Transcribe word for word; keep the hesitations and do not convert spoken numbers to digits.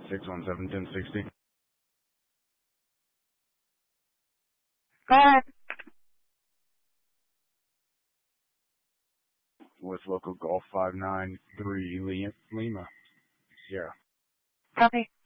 six one seven, ten sixty. Go ahead. With local Golf five nine three Lima. Sierra. Copy.